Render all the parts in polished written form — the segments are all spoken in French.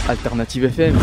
Alternative FM.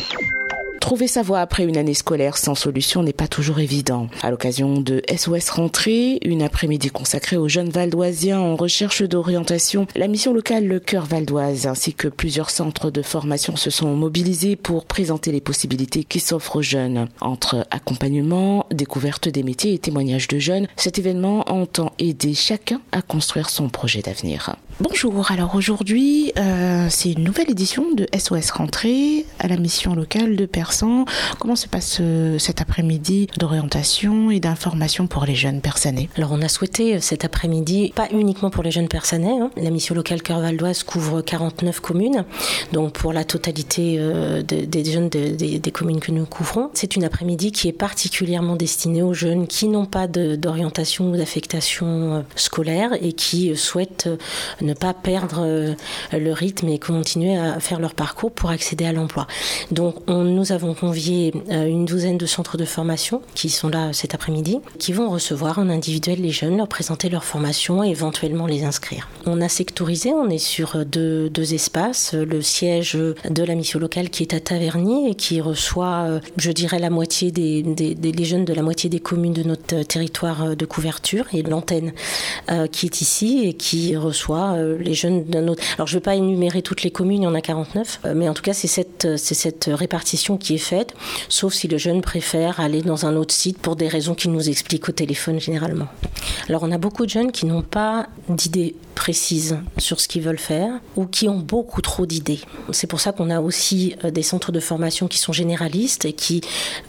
Trouver sa voie après une année scolaire sans solution n'est pas toujours évident. À l'occasion de SOS Rentrée, une après-midi consacrée aux jeunes valdoisiens en recherche d'orientation, la mission locale Le Cœur Valdoise ainsi que plusieurs centres de formation se sont mobilisés pour présenter les possibilités qui s'offrent aux jeunes. Entre accompagnement, découverte des métiers et témoignages de jeunes, cet événement entend aider chacun à construire son projet d'avenir. Bonjour, alors aujourd'hui, c'est une nouvelle édition de SOS Rentrée à la mission locale de Persan. Comment se passe cet après-midi d'orientation et d'information pour les jeunes persanais? Alors on a souhaité cet après-midi, pas uniquement pour les jeunes persanais, la mission locale Cœur Valdoise couvre 49 communes, donc pour la totalité des jeunes des communes que nous couvrons. C'est une après-midi qui est particulièrement destinée aux jeunes qui n'ont pas d'orientation ou d'affectation scolaire et qui souhaitent ne pas perdre le rythme et continuer à faire leur parcours pour accéder à l'emploi. Donc nous avons convié une douzaine de centres de formation qui sont là cet après-midi, qui vont recevoir en individuel les jeunes, leur présenter leur formation et éventuellement les inscrire. On a sectorisé, on est sur deux espaces, le siège de la mission locale qui est à Taverny et qui reçoit, je dirais, la moitié les jeunes de la moitié des communes de notre territoire de couverture, et l'antenne qui est ici et qui reçoit les jeunes d'un autre. Alors je ne vais pas énumérer toutes les communes, il y en a 49, mais en tout cas c'est cette répartition qui est faite, sauf si le jeune préfère aller dans un autre site pour des raisons qu'il nous explique au téléphone généralement. Alors on a beaucoup de jeunes qui n'ont pas d'idées précises sur ce qu'ils veulent faire ou qui ont beaucoup trop d'idées. C'est pour ça qu'on a aussi des centres de formation qui sont généralistes et qui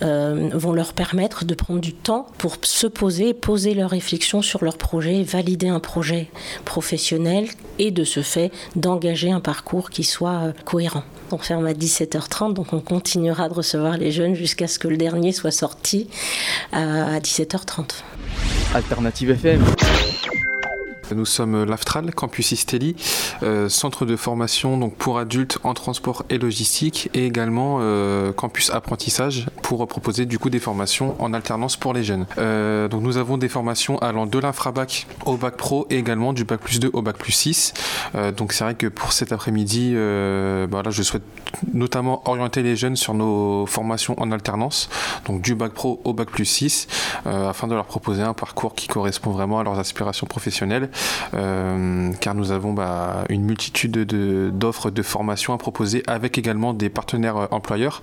vont leur permettre de prendre du temps pour se poser leurs réflexions sur leur projet, valider un projet professionnel et de ce fait d'engager un parcours qui soit cohérent. On ferme à 17h30, donc on continuera de recevoir les jeunes jusqu'à ce que le dernier soit sorti à 17h30. Alternative FM. Nous sommes l'Aftral, Campus Istelli, centre de formation donc pour adultes en transport et logistique, et également campus apprentissage pour proposer du coup des formations en alternance pour les jeunes. Donc nous avons des formations allant de l'infrabac au bac pro et également du bac plus 2 au bac plus 6. Donc c'est vrai que pour cet après-midi, là, je souhaite notamment orienter les jeunes sur nos formations en alternance, donc du bac pro au bac plus 6, afin de leur proposer un parcours qui correspond vraiment à leurs aspirations professionnelles. Car nous avons une multitude d'offres de formation à proposer avec également des partenaires employeurs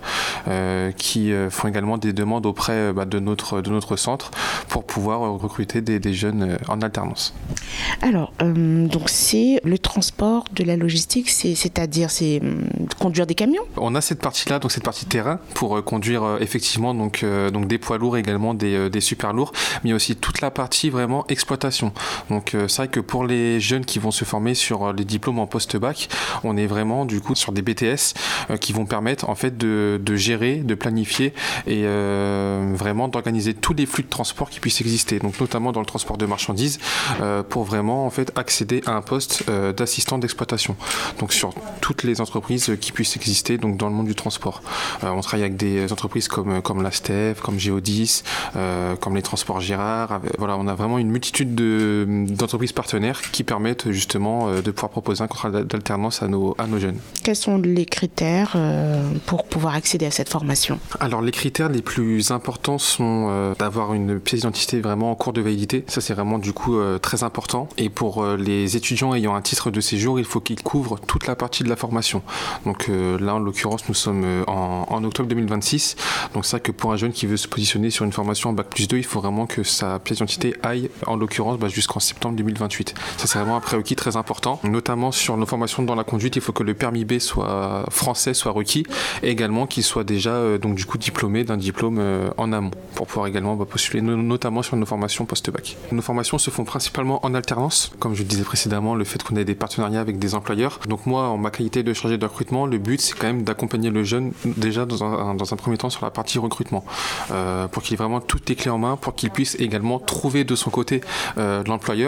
qui font également des demandes auprès de notre centre pour pouvoir recruter des jeunes en alternance. Alors, donc c'est le transport de la logistique, c'est-à-dire conduire des camions? On a cette partie-là, donc cette partie terrain pour conduire effectivement donc des poids lourds, également des super lourds, mais aussi toute la partie vraiment exploitation. Donc c'est vrai que pour les jeunes qui vont se former sur les diplômes en post-bac, on est vraiment du coup sur des BTS qui vont permettre en fait de gérer, de planifier et vraiment d'organiser tous les flux de transport qui puissent exister, donc notamment dans le transport de marchandises, pour vraiment en fait accéder à un poste d'assistant d'exploitation. Donc sur toutes les entreprises qui puissent exister donc dans le monde du transport. On travaille avec des entreprises comme la STEF, comme Géodis, comme les Transports Girard. Voilà, on a vraiment une multitude d'entreprises partenaires qui permettent justement de pouvoir proposer un contrat d'alternance à nos jeunes. Quels sont les critères pour pouvoir accéder à cette formation? Alors les critères les plus importants sont d'avoir une pièce d'identité vraiment en cours de validité. Ça c'est vraiment du coup très important. Et pour les étudiants ayant un titre de séjour, il faut qu'ils couvrent toute la partie de la formation. Donc là en l'occurrence nous sommes en octobre 2026. Donc c'est vrai que pour un jeune qui veut se positionner sur une formation en bac plus 2, il faut vraiment que sa pièce d'identité aille en l'occurrence jusqu'en septembre 2028. Ça c'est vraiment un prérequis très important, notamment sur nos formations dans la conduite. Il faut que le permis B soit français, soit requis, et également qu'il soit déjà donc du coup diplômé d'un diplôme en amont pour pouvoir également postuler notamment sur nos formations post-bac. Nos formations se font principalement en alternance, comme je le disais précédemment, le fait qu'on ait des partenariats avec des employeurs. Donc moi, en ma qualité de chargé de recrutement, le but c'est quand même d'accompagner le jeune déjà dans un premier temps sur la partie recrutement, pour qu'il ait vraiment toutes les clés en main, pour qu'il puisse également trouver de son côté l'employeur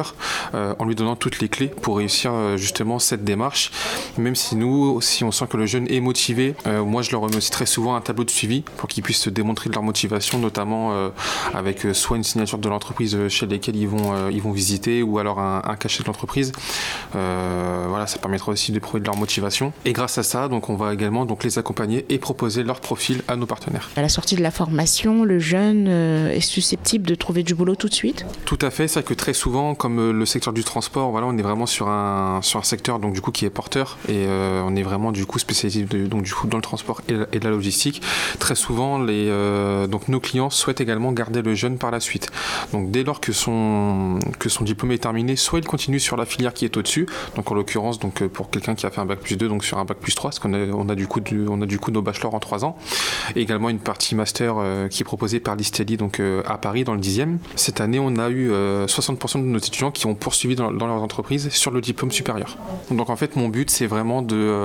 en lui donnant toutes les clés pour réussir justement cette démarche. Même si nous, si on sent que le jeune est motivé, moi je leur remets aussi très souvent un tableau de suivi pour qu'ils puissent démontrer de leur motivation, notamment avec soit une signature de l'entreprise chez lesquelles ils vont visiter, ou alors un cachet de l'entreprise. Voilà, ça permettra aussi de prouver de leur motivation. Et grâce à ça, donc on va également donc les accompagner et proposer leur profil à nos partenaires. À la sortie de la formation, le jeune est susceptible de trouver du boulot tout de suite ? Tout à fait, c'est vrai que très souvent, comme le secteur du transport, voilà, on est vraiment sur un secteur donc du coup qui est porteur, et on est vraiment du coup spécialisé donc du coup dans le transport et la logistique. Très souvent, donc nos clients souhaitent également garder le jeune par la suite. Donc dès lors que son diplôme est terminé, soit il continue sur la filière qui est au-dessus, donc en l'occurrence donc pour quelqu'un qui a fait un bac plus 2, donc sur un bac plus 3, parce qu'on a du coup nos bachelors en 3 ans, et également une partie master qui est proposée par l'Istelli donc à Paris dans le 10e. Cette année, on a eu 60% de nos étudiants qui ont poursuivi dans leurs entreprises sur le diplôme supérieur. Donc en fait, mon but, c'est vraiment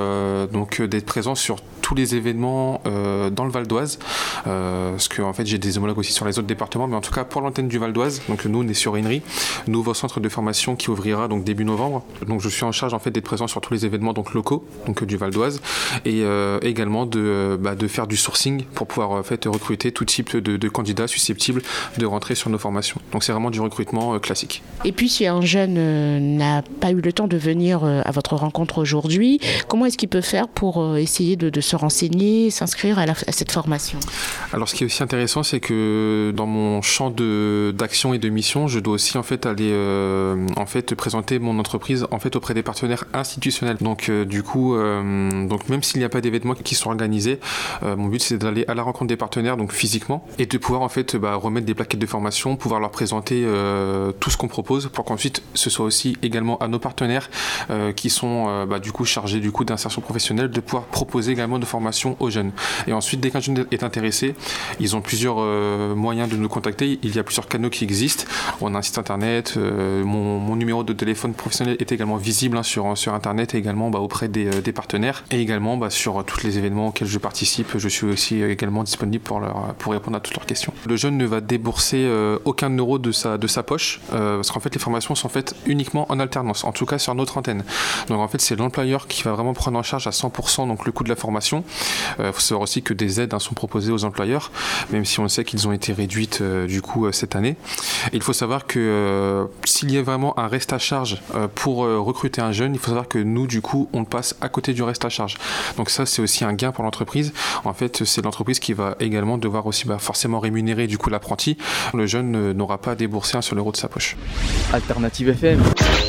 d'être présent sur tous les événements dans le Val d'Oise, parce que en fait, j'ai des homologues aussi sur les autres départements, mais en tout cas pour l'antenne du Val d'Oise, donc nous on est sur INRI, nouveau centre de formation qui ouvrira donc début novembre. Donc je suis en charge en fait d'être présent sur tous les événements donc locaux donc du Val d'Oise, et également de faire du sourcing pour pouvoir en fait recruter tout type de candidats susceptibles de rentrer sur nos formations. Donc c'est vraiment du recrutement classique. Et puis si un jeune n'a pas eu le temps de venir à votre rencontre aujourd'hui, comment est-ce qu'il peut faire pour essayer de se renseigner, s'inscrire à cette formation ? Alors ce qui est aussi intéressant, c'est que dans mon champ d'action et de mission, je dois aussi en fait aller présenter mon entreprise en fait auprès des partenaires institutionnels. Donc du coup, donc même s'il n'y a pas d'événements qui sont organisés, mon but c'est d'aller à la rencontre des partenaires donc physiquement, et de pouvoir en fait remettre des plaquettes de formation, pouvoir leur présenter tout ce qu'on propose, pour qu'ensuite ce soit aussi également à nos partenaires qui sont du coup chargés du coup d'insertion professionnelle, de pouvoir proposer également de formations aux jeunes. Et ensuite, dès qu'un jeune est intéressé, ils ont plusieurs moyens de nous contacter. Il y a plusieurs canaux qui existent. On a un site internet, mon numéro de téléphone professionnel est également visible sur internet, et également auprès des partenaires, et également sur tous les événements auxquels je participe. Je suis aussi également disponible pour répondre à toutes leurs questions. Le jeune ne va débourser aucun euro de sa poche, parce qu'en fait les formations sont faites uniquement en alternance, en tout cas sur notre antenne. Donc en fait c'est l'employeur qui va vraiment prendre en charge à 100% donc le coût de la formation. Faut savoir aussi que des aides sont proposées aux employeurs, même si on sait qu'ils ont été réduites du coup cette année. Et il faut savoir que s'il y a vraiment un reste à charge pour recruter un jeune, il faut savoir que nous du coup on passe à côté du reste à charge. Donc ça c'est aussi un gain pour l'entreprise. En fait c'est l'entreprise qui va également devoir aussi forcément rémunérer du coup l'apprenti. Le jeune n'aura pas à débourser un seul euro de sa poche. Alternative FM.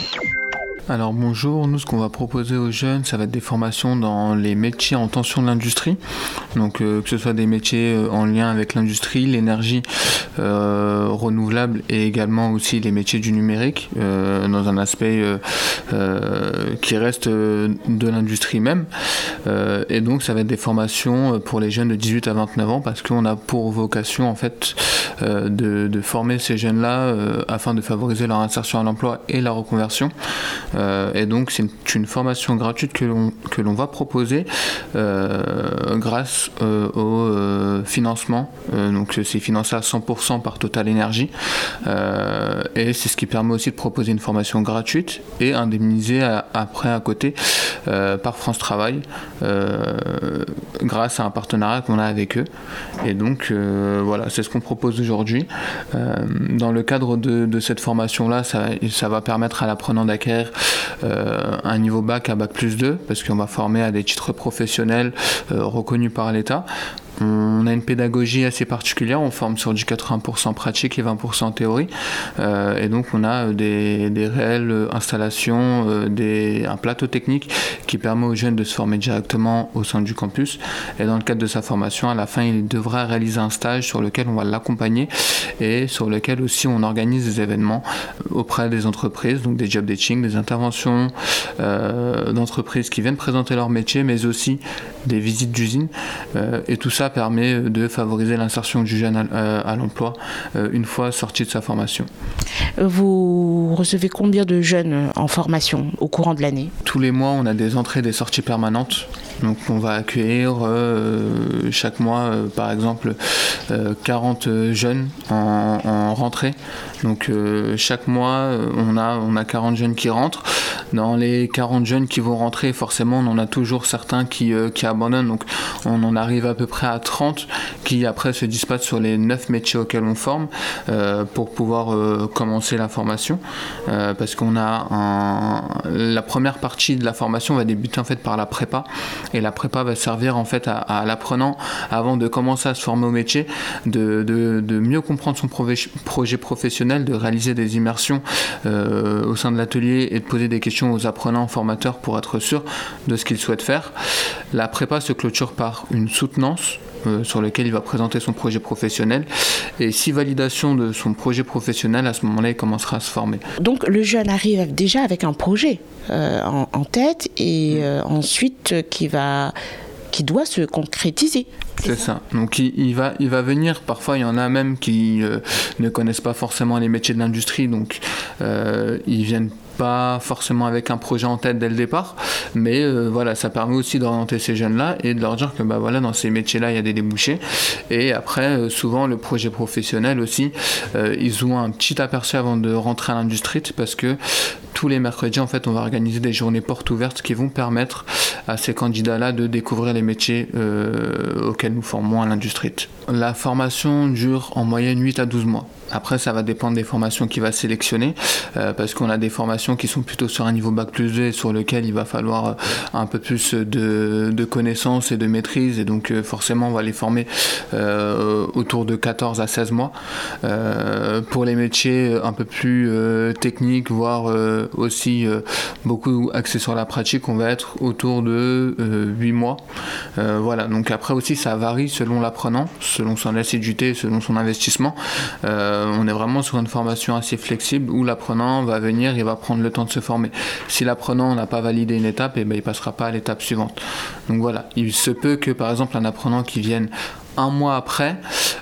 Alors bonjour, nous ce qu'on va proposer aux jeunes, ça va être des formations dans les métiers en tension de l'industrie, donc que ce soit des métiers en lien avec l'industrie, l'énergie renouvelable, et également aussi les métiers du numérique, dans un aspect qui reste de l'industrie même, et donc ça va être des formations pour les jeunes de 18 à 29 ans, parce qu'on a pour vocation en fait de former ces jeunes-là afin de favoriser leur insertion à l'emploi et la reconversion. Et donc c'est une formation gratuite que l'on va proposer grâce au financement. Donc c'est financé à 100% par Total Énergie, et c'est ce qui permet aussi de proposer une formation gratuite et indemnisée après à côté par France Travail, grâce à un partenariat qu'on a avec eux. Et donc voilà, c'est ce qu'on propose aujourd'hui. Dans le cadre de cette formation-là, ça va permettre à l'apprenant d'acquérir un niveau bac à bac plus 2, parce qu'on va former à des titres professionnels reconnus par l'État. On a une pédagogie assez particulière, on forme sur du 80% pratique et 20% théorie, et donc on a des réelles installations, un plateau technique qui permet aux jeunes de se former directement au sein du campus. Et dans le cadre de sa formation, à la fin, il devra réaliser un stage sur lequel on va l'accompagner, et sur lequel aussi on organise des événements auprès des entreprises, donc des job dating, des interventions d'entreprises qui viennent présenter leur métier, mais aussi des visites d'usines, et tout ça ça permet de favoriser l'insertion du jeune à l'emploi une fois sorti de sa formation. Vous recevez combien de jeunes en formation au courant de l'année ? Tous les mois, on a des entrées et des sorties permanentes. Donc on va accueillir chaque mois, par exemple, 40 jeunes en rentrée. Donc chaque mois, on a 40 jeunes qui rentrent. Dans les 40 jeunes qui vont rentrer, forcément, on en a toujours certains qui abandonnent. Donc on en arrive à peu près à 30 qui après se dispatchent sur les 9 métiers auxquels on forme pour pouvoir commencer la formation. Parce qu'on a la première partie de la formation va débuter en fait par la prépa. Et la prépa va servir en fait à l'apprenant, avant de commencer à se former au métier, de mieux comprendre son projet professionnel, de réaliser des immersions au sein de l'atelier et de poser des questions aux apprenants formateurs pour être sûr de ce qu'ils souhaitent faire. La prépa se clôture par une soutenance sur lequel il va présenter son projet professionnel, et si validation de son projet professionnel, à ce moment-là il commencera à se former. Donc le jeune arrive déjà avec un projet en tête et ensuite qui doit se concrétiser. C'est ça. Donc il va venir, parfois il y en a même qui ne connaissent pas forcément les métiers de l'industrie, donc ils viennent pas forcément avec un projet en tête dès le départ, mais voilà, ça permet aussi d'orienter ces jeunes-là et de leur dire que dans ces métiers-là, il y a des débouchés. Et après, souvent, le projet professionnel aussi, ils ont un petit aperçu avant de rentrer à l'industrie, parce que tous les mercredis, en fait, on va organiser des journées portes ouvertes qui vont permettre à ces candidats-là de découvrir les métiers auxquels nous formons à l'industrie. La formation dure en moyenne 8 à 12 mois. Après, ça va dépendre des formations qu'il va sélectionner, parce qu'on a des formations qui sont plutôt sur un niveau Bac+2 sur lequel il va falloir un peu plus de connaissances et de maîtrise, et donc forcément on va les former autour de 14 à 16 mois. Pour les métiers un peu plus techniques, voire aussi beaucoup axés sur la pratique, on va être autour de 8 mois. Voilà, donc après aussi ça varie selon l'apprenant, selon son assiduité, selon son investissement. On est vraiment sur une formation assez flexible où l'apprenant va venir, il va prendre le temps de se former. Si l'apprenant n'a pas validé une étape, il ne passera pas à l'étape suivante. Donc voilà, il se peut que par exemple un apprenant qui vienne un mois après,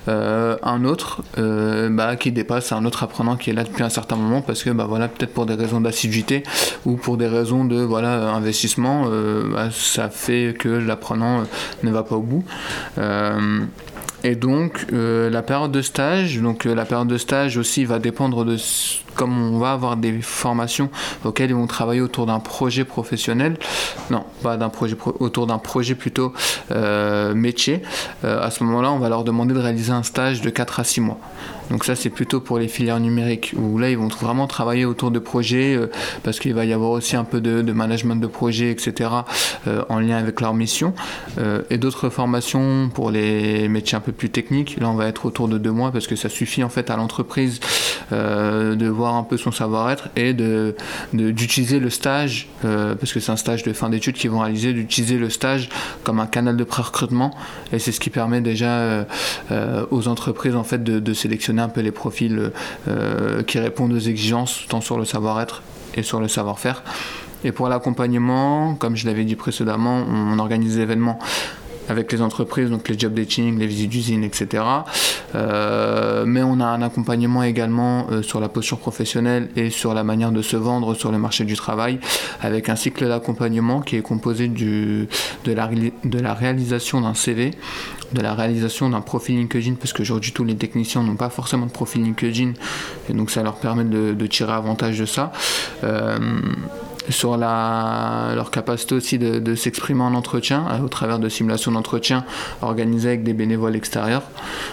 un autre qui dépasse un autre apprenant qui est là depuis un certain moment, parce que peut-être pour des raisons d'assiduité ou pour des raisons de investissement, ça fait que l'apprenant ne va pas au bout. Et donc la période de stage, aussi va dépendre de, comme on va avoir des formations auxquelles ils vont travailler autour d'un projet professionnel, autour d'un projet plutôt métier, à ce moment-là on va leur demander de réaliser un stage de 4 à 6 mois. Donc ça c'est plutôt pour les filières numériques, où là ils vont vraiment travailler autour de projets, parce qu'il va y avoir aussi un peu de management de projet, etc., en lien avec leur mission. Et d'autres formations pour les métiers un peu plus techniques, là on va être autour de 2 mois, parce que ça suffit en fait à l'entreprise de voir un peu son savoir-être et d'utiliser le stage, parce que c'est un stage de fin d'études qu'ils vont réaliser, d'utiliser le stage comme un canal de pré-recrutement, et c'est ce qui permet déjà aux entreprises en fait de sélectionner un peu les profils qui répondent aux exigences tant sur le savoir-être et sur le savoir-faire. Et pour l'accompagnement, comme je l'avais dit précédemment, on organise des événements avec les entreprises, donc les job dating, les visites d'usine, etc. Mais on a un accompagnement également sur la posture professionnelle et sur la manière de se vendre sur le marché du travail, avec un cycle d'accompagnement qui est composé de la réalisation d'un CV, de la réalisation d'un profil LinkedIn, parce qu'aujourd'hui tous les techniciens n'ont pas forcément de profil LinkedIn, et donc ça leur permet de tirer avantage de ça. Sur leur capacité aussi de s'exprimer en entretien, au travers de simulations d'entretien organisées avec des bénévoles extérieurs.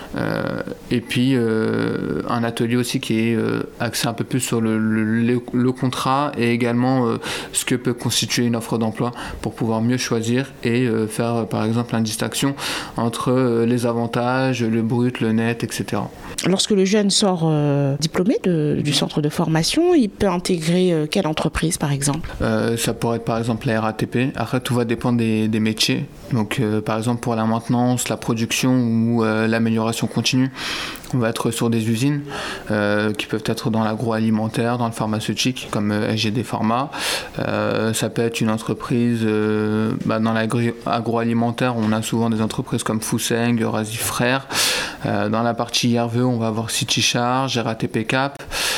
Et puis un atelier aussi qui est axé un peu plus sur le contrat, et également ce que peut constituer une offre d'emploi pour pouvoir mieux choisir et faire par exemple une distinction entre les avantages, le brut, le net, etc. Lorsque le jeune sort diplômé du centre de formation, il peut intégrer quelle entreprise par exemple ? Ça pourrait être par exemple la RATP. Après, tout va dépendre des métiers. Donc, par exemple, pour la maintenance, la production ou l'amélioration continue, on va être sur des usines qui peuvent être dans l'agroalimentaire, dans le pharmaceutique, comme SGD Pharma. Ça peut être une entreprise dans l'agroalimentaire. On a souvent des entreprises comme Fousseng, Eurasie Frères. Dans la partie IRVE, on va avoir City Charge, RATP Cap,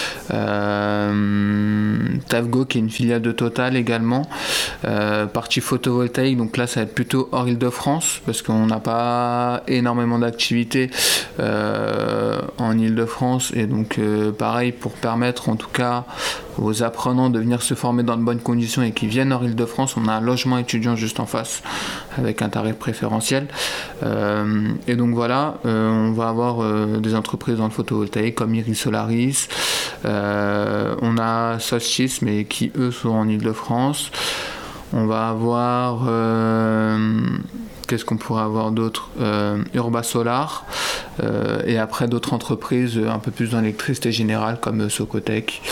Tavgo qui est une filiale de Total également. Partie photovoltaïque, donc là ça va être plutôt hors Île-de-France parce qu'on n'a pas énormément d'activités en Île-de-France, et donc pareil, pour permettre en tout cas aux apprenants de venir se former dans de bonnes conditions et qui viennent hors Île-de-France, on a un logement étudiant juste en face avec un tarif préférentiel. Et donc voilà, on va avoir des entreprises dans le photovoltaïque comme Iris Solaris, on a Solstice mais qui eux sont en Île-de-France. On va avoir qu'est-ce qu'on pourrait avoir d'autre, Urba Solar, et après d'autres entreprises un peu plus dans l'électricité générale comme Socotec,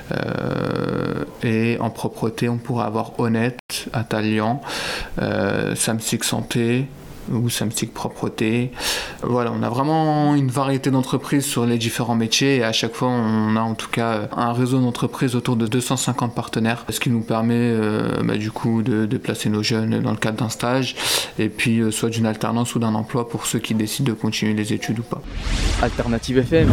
et en propreté on pourrait avoir Honnête, Atalian, Samsic Santé ou Samsic Propreté. Voilà, on a vraiment une variété d'entreprises sur les différents métiers, et à chaque fois on a en tout cas un réseau d'entreprises autour de 250 partenaires, ce qui nous permet du coup de placer nos jeunes dans le cadre d'un stage, et puis soit d'une alternance ou d'un emploi pour ceux qui décident de continuer les études ou pas. Alternative FM.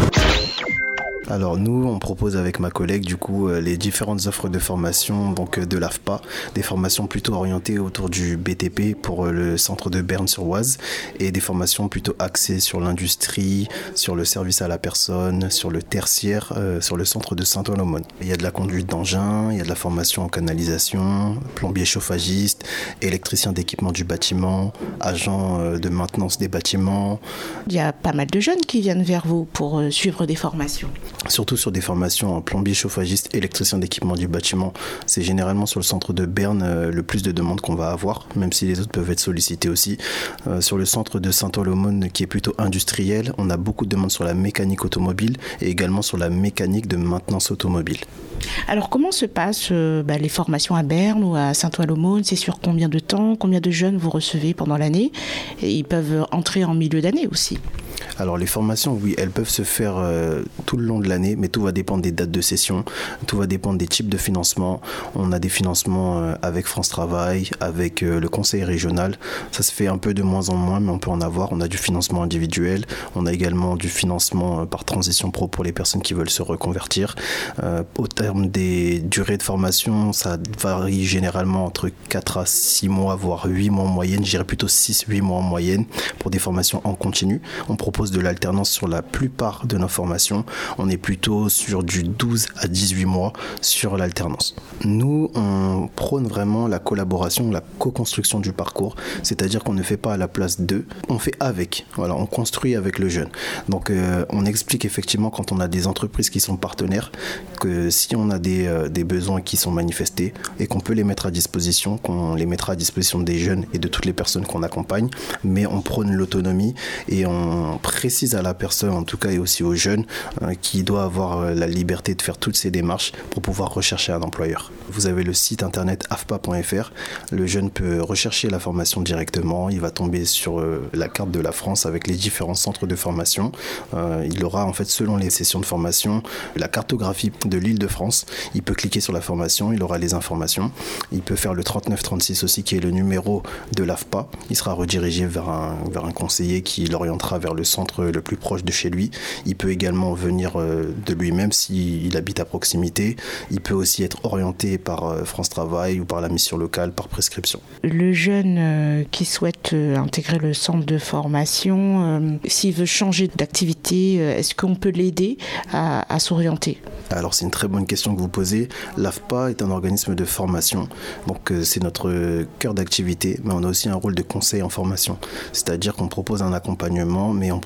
Alors nous, on propose avec ma collègue du coup les différentes offres de formation donc de l'AFPA, des formations plutôt orientées autour du BTP pour le centre de Berne-sur-Oise, et des formations plutôt axées sur l'industrie, sur le service à la personne, sur le tertiaire, sur le centre de Saint-Ouen-l'Aumône. Il y a de la conduite d'engin, il y a de la formation en canalisation, plombier chauffagiste, électricien d'équipement du bâtiment, agent de maintenance des bâtiments. Il y a pas mal de jeunes qui viennent vers vous pour suivre des formations. Surtout sur des formations en plombier chauffagiste, électricien d'équipement du bâtiment. C'est généralement sur le centre de Berne le plus de demandes qu'on va avoir, même si les autres peuvent être sollicités aussi. Sur le centre de Saint-Ouen-l'Aumône qui est plutôt industriel, on a beaucoup de demandes sur la mécanique automobile et également sur la mécanique de maintenance automobile. Alors comment se passent les formations à Berne ou à Saint-Ouen-l'Aumône? C'est sur combien de temps? Combien de jeunes vous recevez pendant l'année? Et ils peuvent entrer en milieu d'année aussi. Alors les formations, oui, elles peuvent se faire tout le long de l'année, mais tout va dépendre des dates de session, tout va dépendre des types de financement. On a des financements avec France Travail, avec le conseil régional. Ça se fait un peu de moins en moins, mais on peut en avoir. On a du financement individuel, on a également du financement par transition pro pour les personnes qui veulent se reconvertir. Au terme des durées de formation, ça varie généralement entre 4 à 6 mois, voire 8 mois en moyenne. Je dirais plutôt 6-8 mois en moyenne pour des formations en continu. On propose de l'alternance sur la plupart de nos formations. On est plutôt sur du 12 à 18 mois sur l'alternance. Nous, on prône vraiment la collaboration, la co-construction du parcours, c'est-à-dire qu'on ne fait pas à la place d'eux, on fait avec. Voilà, on construit avec le jeune. Donc, on explique effectivement quand on a des entreprises qui sont partenaires que si on a des besoins qui sont manifestés et qu'on peut les mettre à disposition, qu'on les mettra à disposition des jeunes et de toutes les personnes qu'on accompagne, mais on prône l'autonomie et on précise à la personne, en tout cas et aussi aux jeunes, qui doit avoir la liberté de faire toutes ces démarches pour pouvoir rechercher un employeur. Vous avez le site internet afpa.fr, le jeune peut rechercher la formation directement, il va tomber sur la carte de la France avec les différents centres de formation. Il aura en fait, selon les sessions de formation, la cartographie de l'Île-de-France. Il peut cliquer sur la formation, il aura les informations. Il peut faire le 3936 aussi, qui est le numéro de l'AFPA. Il sera redirigé vers un conseiller qui l'orientera vers le centre le plus proche de chez lui. Il peut également venir de lui-même s'il habite à proximité. Il peut aussi être orienté par France Travail ou par la mission locale, par prescription. Le jeune qui souhaite intégrer le centre de formation, s'il veut changer d'activité, est-ce qu'on peut l'aider à s'orienter? Alors c'est une très bonne question que vous posez. L'AFPA est un organisme de formation, donc c'est notre cœur d'activité, mais on a aussi un rôle de conseil en formation. C'est-à-dire qu'on propose un accompagnement, mais on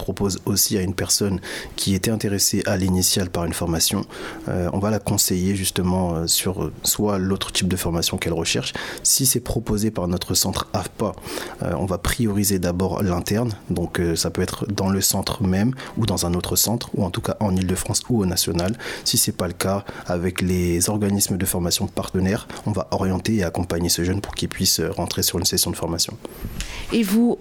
propose aussi à une personne qui était intéressée à l'initiale par une formation, on va la conseiller justement sur soit l'autre type de formation qu'elle recherche. Si c'est proposé par notre centre AFPA, on va prioriser d'abord l'interne, donc ça peut être dans le centre même ou dans un autre centre, ou en tout cas en Ile-de-France ou au national. Si c'est pas le cas, avec les organismes de formation partenaires, on va orienter et accompagner ce jeune pour qu'il puisse rentrer sur une session de formation. Et vous,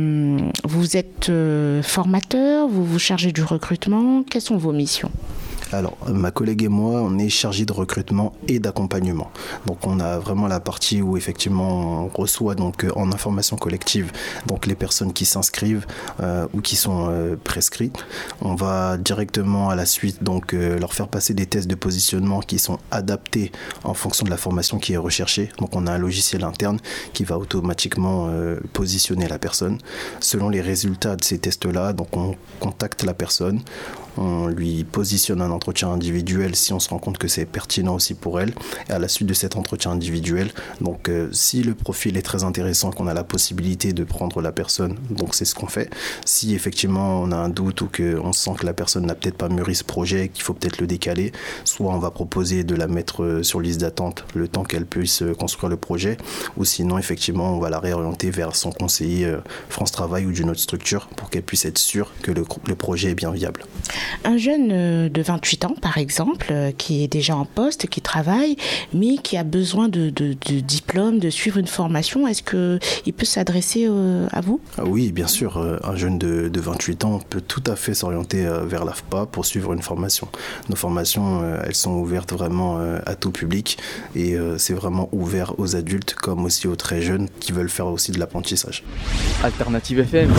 vous êtes formateur, vous vous chargez du recrutement. Quelles sont vos missions ? Alors, ma collègue et moi, on est chargés de recrutement et d'accompagnement. Donc, on a vraiment la partie où effectivement on reçoit donc en information collective donc les personnes qui s'inscrivent ou qui sont prescrites. On va directement à la suite donc leur faire passer des tests de positionnement qui sont adaptés en fonction de la formation qui est recherchée. Donc, on a un logiciel interne qui va automatiquement positionner la personne. Selon les résultats de ces tests-là, donc on contacte la personne. On lui positionne un entretien individuel si on se rend compte que c'est pertinent aussi pour elle. Et à la suite de cet entretien individuel, donc si le profil est très intéressant, qu'on a la possibilité de prendre la personne, donc c'est ce qu'on fait. Si effectivement on a un doute ou qu'on sent que la personne n'a peut-être pas mûri ce projet, qu'il faut peut-être le décaler, soit on va proposer de la mettre sur liste d'attente le temps qu'elle puisse construire le projet, ou sinon effectivement on va la réorienter vers son conseiller France Travail ou d'une autre structure pour qu'elle puisse être sûre que le projet est bien viable. Un jeune de 28 ans, par exemple, qui est déjà en poste, qui travaille, mais qui a besoin de diplôme, de suivre une formation, est-ce qu'il peut s'adresser à vous ? Oui, bien sûr. Un jeune de 28 ans peut tout à fait s'orienter vers l'AFPA pour suivre une formation. Nos formations, elles sont ouvertes vraiment à tout public et c'est vraiment ouvert aux adultes comme aussi aux très jeunes qui veulent faire aussi de l'apprentissage. Alternative FM.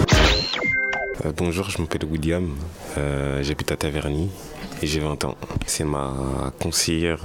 Bonjour, je m'appelle William, j'habite à Taverny et j'ai 20 ans. C'est ma conseillère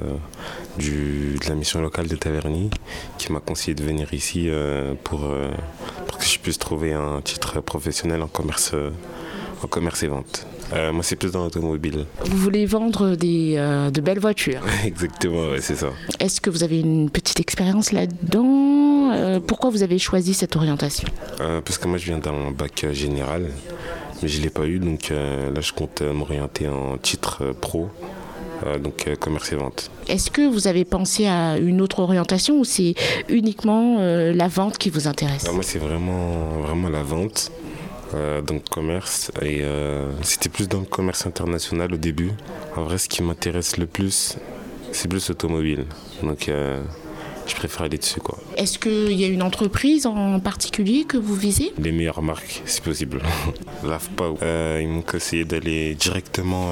de la mission locale de Taverny qui m'a conseillé de venir ici pour que je puisse trouver un titre professionnel en commerce et vente. Moi, c'est plus dans l'automobile. Vous voulez vendre de belles voitures ? Exactement, ouais, c'est ça. Est-ce que vous avez une petite expérience là-dedans ? Pourquoi vous avez choisi cette orientation ? Parce que moi, je viens d'un bac général, mais je ne l'ai pas eu. Donc là, je compte m'orienter en titre pro, donc commerce et vente. Est-ce que vous avez pensé à une autre orientation ou c'est uniquement la vente qui vous intéresse ? Moi, c'est vraiment la vente. Donc commerce et c'était plus dans le commerce international au début. En vrai, ce qui m'intéresse le plus, c'est plus l'automobile. Donc je préfère aller dessus, quoi. Est-ce qu'il y a une entreprise en particulier que vous visez ? Les meilleures marques, si possible. L'AFPA, ils m'ont conseillé d'aller directement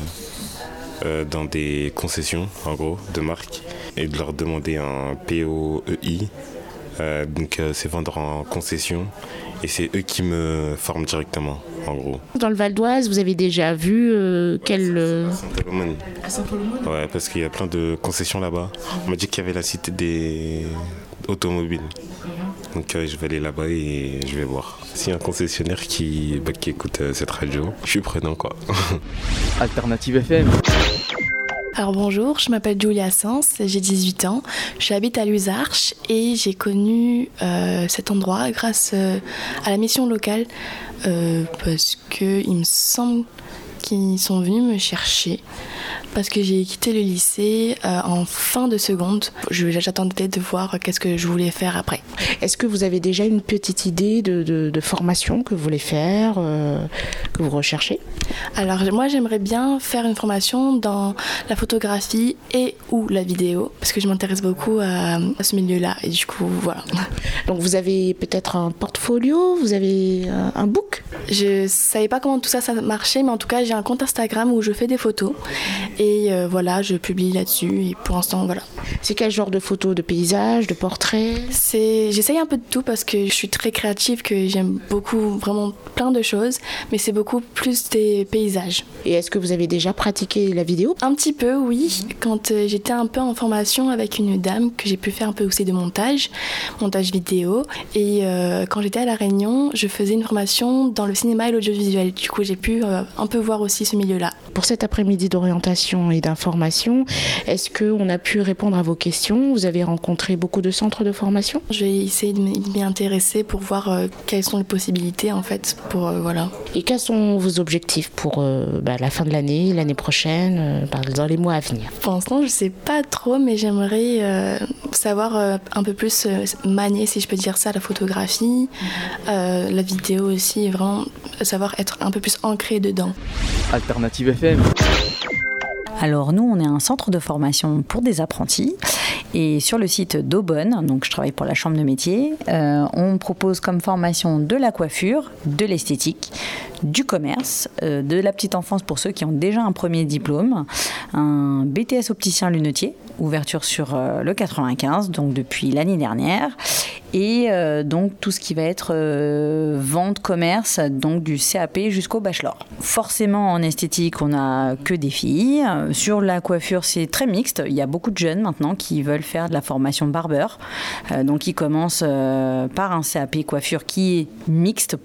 dans des concessions, en gros, de marques, et de leur demander un POEI. Donc c'est vendre en concession. Et c'est eux qui me forment directement, en gros. Dans le Val d'Oise, vous avez déjà vu quel... Saint-Olomone. À Saint-Olomone ? Ouais, parce qu'il y a plein de concessions là-bas. On m'a dit qu'il y avait la cité des automobiles. Donc je vais aller là-bas et je vais voir. S'il y a un concessionnaire qui écoute cette radio, je suis prenant, quoi. Alternative FM. Alors bonjour, je m'appelle Julia Sens, j'ai 18 ans, j'habite à Luzarches et j'ai connu cet endroit grâce à la mission locale parce qu'il me semble qu'ils sont venus me chercher parce que j'ai quitté le lycée en fin de seconde. J'attendais de voir qu'est-ce que je voulais faire après. Est-ce que vous avez déjà une petite idée de formation que vous voulez faire, que vous recherchez ? Alors moi j'aimerais bien faire une formation dans la photographie et ou la vidéo parce que je m'intéresse beaucoup à ce milieu-là et du coup voilà. Donc vous avez peut-être un portfolio, vous avez un book ? Je savais pas comment tout ça marchait, mais en tout cas j'ai un compte Instagram où je fais des photos et voilà, je publie là-dessus et pour l'instant voilà. C'est quel genre de photos, de paysages, de portraits ? J'essaye un peu de tout parce que je suis très créative, que j'aime beaucoup, vraiment plein de choses, mais c'est beaucoup plus des paysages. Et est-ce que vous avez déjà pratiqué la vidéo ? Un petit peu, oui. Quand j'étais un peu en formation avec une dame, que j'ai pu faire un peu aussi de montage vidéo. Et quand j'étais à La Réunion, je faisais une formation dans le cinéma et l'audiovisuel. Du coup, j'ai pu un peu voir aussi ce milieu-là. Pour cet après-midi d'orientation, d'éducation et d'information. Est-ce qu'on a pu répondre à vos questions? Vous avez rencontré beaucoup de centres de formation? Je vais essayer de m'y intéresser pour voir quelles sont les possibilités en fait. Voilà. Et quels sont vos objectifs pour la fin de l'année, l'année prochaine, dans les mois à venir? Pour l'instant, je ne sais pas trop, mais j'aimerais savoir un peu plus manier, si je peux dire ça, la photographie, la vidéo aussi, et vraiment savoir être un peu plus ancré dedans. Alternative FM. Alors nous, on est un centre de formation pour des apprentis et sur le site d'Aubonne, donc je travaille pour la chambre de métier, on propose comme formation de la coiffure, de l'esthétique, du commerce, de la petite enfance pour ceux qui ont déjà un premier diplôme, un BTS opticien lunetier, ouverture sur le 95, donc depuis l'année dernière, et donc tout ce qui va être vente, commerce, donc du CAP jusqu'au bachelor. Forcément en esthétique, on n'a que des filles. Sur la coiffure, c'est très mixte. Il y a beaucoup de jeunes maintenant qui veulent faire de la formation barbeur. Donc ils commencent par un CAP coiffure qui est mixte